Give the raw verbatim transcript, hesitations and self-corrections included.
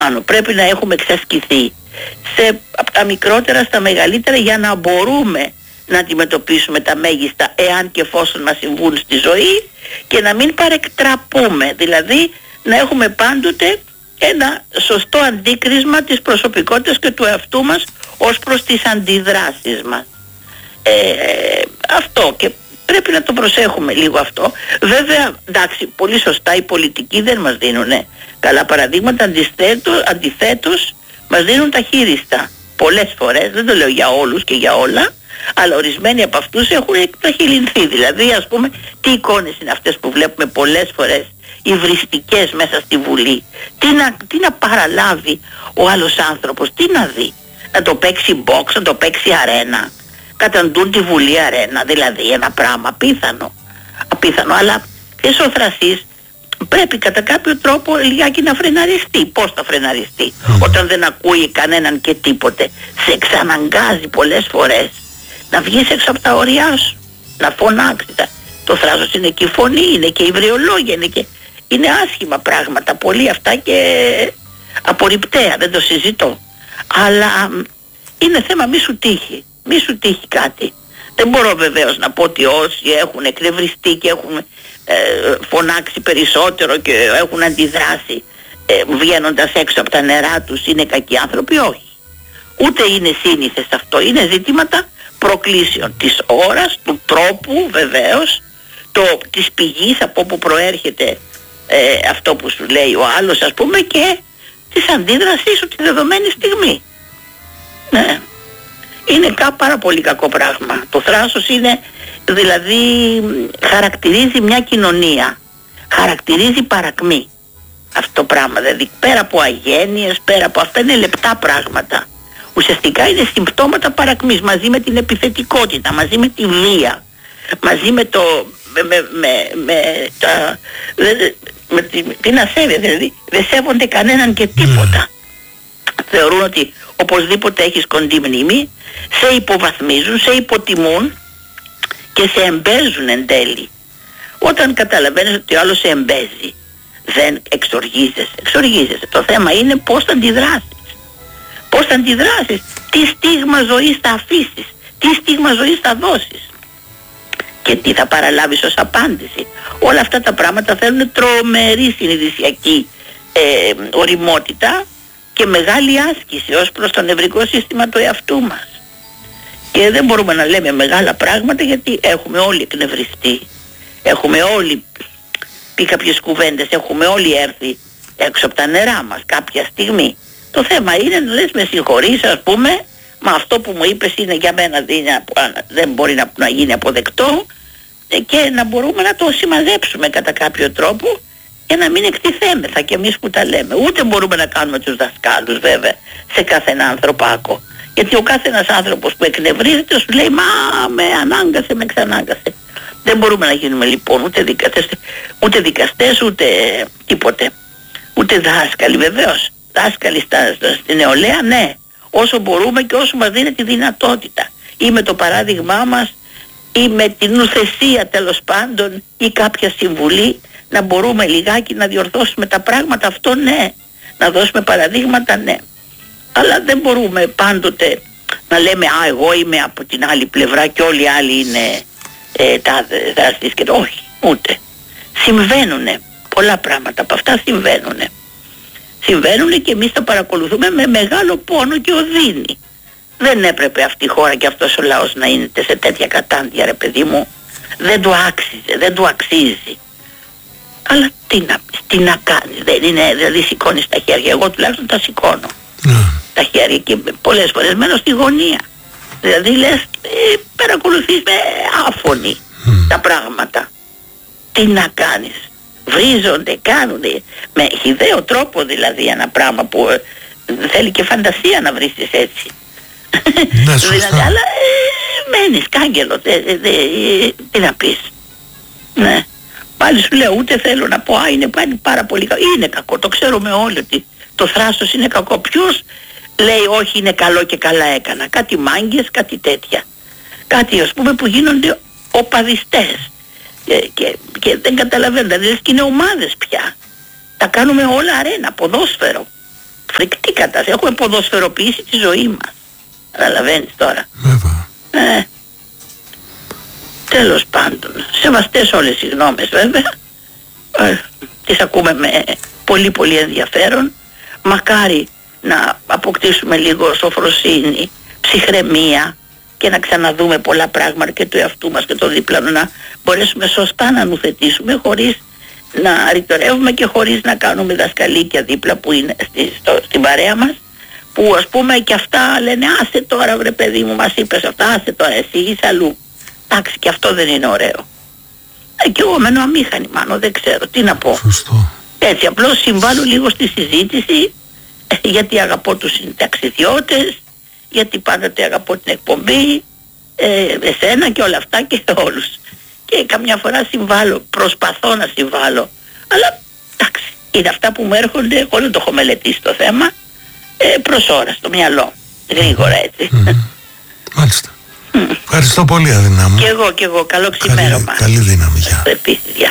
Πρέπει να έχουμε εξασκηθεί σε, από τα μικρότερα στα μεγαλύτερα για να μπορούμε να αντιμετωπίσουμε τα μέγιστα εάν και εφόσον μας συμβούν στη ζωή και να μην παρεκτραπούμε, δηλαδή να έχουμε πάντοτε ένα σωστό αντίκρισμα της προσωπικότητας και του εαυτού μας ως προς τις αντιδράσεις μας. Ε, αυτό, και πρέπει να το προσέχουμε λίγο αυτό. Βέβαια, εντάξει, πολύ σωστά οι πολιτικοί δεν μας δίνουν καλά παραδείγματα, αντιθέτως, αντιθέτως μας δίνουν τα χείριστα. Πολλές φορές, δεν το λέω για όλους και για όλα, αλλά ορισμένοι από αυτούς έχουν εκταχυλινθεί. Δηλαδή, ας πούμε, τι εικόνες είναι αυτές που βλέπουμε πολλές φορές, υβριστικές μέσα στη Βουλή. Τι να, τι να παραλάβει ο άλλος άνθρωπος, τι να δει, να το παίξει box, να το παίξει αρένα, καταντούν τη Βουλή αρένα, δηλαδή ένα πράγμα απίθανο, απίθανο, αλλά και ο Θρασής πρέπει κατά κάποιο τρόπο λιγάκι να φρεναριστεί. Πώς θα φρεναριστεί mm. όταν δεν ακούει κανέναν και τίποτε? Σε εξαναγκάζει πολλές φορές να βγεις έξω από τα όρια σου, να φωνάξεις. Το θράσος είναι και η φωνή, είναι και η βραιολόγια, είναι και... είναι άσχημα πράγματα, πολύ αυτά και απορριπταία, δεν το συζητώ. Αλλά είναι θέμα μη σου τύχει, μη σου τύχει κάτι. Δεν μπορώ βεβαίως να πω ότι όσοι έχουν εκνευριστεί και έχουν ε, φωνάξει περισσότερο και έχουν αντιδράσει ε, βγαίνοντας έξω από τα νερά τους είναι κακοί άνθρωποι, όχι. Ούτε είναι σύνηθες αυτό, είναι ζητήματα προκλήσεων της ώρας, του τρόπου βεβαίως, το, της πηγής από όπου προέρχεται ε, αυτό που σου λέει ο άλλος, ας πούμε, και της αντίδρασής σου τη δεδομένη στιγμή. Ναι. Είναι κα, πάρα πολύ κακό πράγμα. Το θράσος είναι, δηλαδή, χαρακτηρίζει μια κοινωνία. Χαρακτηρίζει παρακμή. Αυτό το πράγμα, δηλαδή, πέρα από αγένειες, πέρα από αυτά, είναι λεπτά πράγματα. Ουσιαστικά είναι συμπτώματα παρακμής, μαζί με την επιθετικότητα, μαζί με τη βία, μαζί με το... με, με, με, με, τα, με την, την ασέβεια, δηλαδή, δεν σέβονται κανέναν και τίποτα. Θεωρούν ότι οπωσδήποτε έχεις κοντή μνήμη, σε υποβαθμίζουν, σε υποτιμούν και σε εμπέζουν εν τέλει. Όταν καταλαβαίνεις ότι ο άλλος σε εμπέζει, δεν εξοργίζεσαι, εξοργίζεσαι. Το θέμα είναι πώς θα αντιδράσεις. Πώς θα αντιδράσεις, τι στίγμα ζωής θα αφήσεις, τι στίγμα ζωής θα δώσεις και τι θα παραλάβεις ως απάντηση. Όλα αυτά τα πράγματα θέλουν τρομερή συνειδησιακή ε, ωριμότητα και μεγάλη άσκηση ως προς το νευρικό σύστημα του εαυτού μας. Και δεν μπορούμε να λέμε μεγάλα πράγματα γιατί έχουμε όλοι εκνευριστεί, έχουμε όλοι πει κάποιες κουβέντες, έχουμε όλοι έρθει έξω από τα νερά μας κάποια στιγμή. Το θέμα είναι να λες με συγχωρείς, ας πούμε, μα αυτό που μου είπες είναι για μένα, δεν μπορεί να, να γίνει αποδεκτό, και να μπορούμε να το συμμαζέψουμε κατά κάποιο τρόπο και να μην εκτιθέμεθα κι εμείς που τα λέμε. Ούτε μπορούμε να κάνουμε τους δασκάλους βέβαια σε κάθε ένα ανθρωπάκο. Γιατί ο κάθε ένας άνθρωπος που εκνευρίζεται σου λέει μα με ανάγκασε, με εξανάγκασε. Δεν μπορούμε να γίνουμε λοιπόν ούτε δικαστές, ούτε, δικαστές, ούτε τίποτε. Ούτε δάσκαλοι βεβαίως. Δάσκαλοι στα, στα, στη νεολαία, ναι. Όσο μπορούμε και όσο μας δίνει τη δυνατότητα. Ή με το παράδειγμά μας ή με την ουθεσία τέλος πάντων ή κάποια συμβουλή να μπορούμε λιγάκι να διορθώσουμε τα πράγματα, αυτό ναι. Να δώσουμε παραδείγματα, ναι. Αλλά δεν μπορούμε πάντοτε να λέμε α, εγώ είμαι από την άλλη πλευρά και όλοι οι άλλοι είναι ε, τα δραστής και το όχι, ούτε. Συμβαίνουνε πολλά πράγματα, από αυτά συμβαίνουνε. Συμβαίνουνε και εμείς τα παρακολουθούμε με μεγάλο πόνο και οδύνη. Δεν έπρεπε αυτή η χώρα και αυτός ο λαός να είναι σε τέτοια κατάντια, ρε παιδί μου. Δεν του άξιζε, δεν του αξίζει. Αλλά τι να πεις, τι να κάνεις, δεν είναι, δηλαδή σηκώνεις τα χέρια, εγώ τουλάχιστον τα σηκώνω. Mm. Τα χέρια και πολλές φορές μένω στη γωνία. Δηλαδή λες, ε, παρακολουθείς με άφωνη mm. τα πράγματα. Τι να κάνεις, βρίζονται, κάνουνε, με χυδαίο τρόπο δηλαδή ένα πράγμα που ε, θέλει και φαντασία να βρίσκεις έτσι. Ναι, δηλαδή, αλλά ε, μένεις κάγκελο, ε, ε, ε, ε, τι να πεις. Ναι. Πάλι σου λέω ούτε θέλω να πω, α είναι πάλι πάρα πολύ κακό. Είναι κακό, το ξέρουμε όλοι ότι το θράσος είναι κακό. Ποιος λέει όχι είναι καλό και καλά έκανα? Κάτι μάγκες, κάτι τέτοια. Κάτι ας πούμε που γίνονται οπαδιστές. Και, και, και δεν καταλαβαίνω, δηλαδή και είναι ομάδες πια. Τα κάνουμε όλα αρένα, ποδόσφαιρο. φρικτή κατάσταση. Έχουμε ποδοσφαιροποιήσει τη ζωή μας. Καταλαβαίνεις τώρα. Βέβαια. Ε, τέλος πάντων, σεβαστές όλες οι γνώμες βέβαια. Ε, τις ακούμε με πολύ πολύ ενδιαφέρον. Μακάρι να αποκτήσουμε λίγο σοφροσύνη, ψυχραιμία και να ξαναδούμε πολλά πράγματα και του εαυτού μας και το δίπλανο, να μπορέσουμε σωστά να νουθετήσουμε χωρίς να ρητορεύουμε και χωρίς να κάνουμε δασκαλίκια δίπλα που είναι στη, στο, στην παρέα μας, που ας πούμε και αυτά λένε άσε τώρα βρε παιδί μου, μας είπες αυτά, άσε τώρα εσύ είσαι αλλού. Εντάξει, και αυτό δεν είναι ωραίο. Ε, και εγώ μένω αμήχανη μάνο, δεν ξέρω τι να πω. Σωστό. Έτσι απλώς συμβάλλω λίγο στη συζήτηση, ε, γιατί αγαπώ τους συνταξιδιώτες, γιατί πάντοτε αγαπώ την εκπομπή, ε, εσένα και όλα αυτά και όλους. Και καμιά φορά συμβάλλω, προσπαθώ να συμβάλλω. Αλλά εντάξει, είναι αυτά που μου έρχονται, εγώ δεν το έχω μελετήσει το θέμα, ε, προς ώρα στο μυαλό, γρήγορα έτσι. Mm. Μάλιστα. Mm. Ευχαριστώ πολύ Αδυνά μου. Και εγώ και εγώ, καλό ξημέρωμα. Καλή, καλή δύναμη. Επίσης, γεια.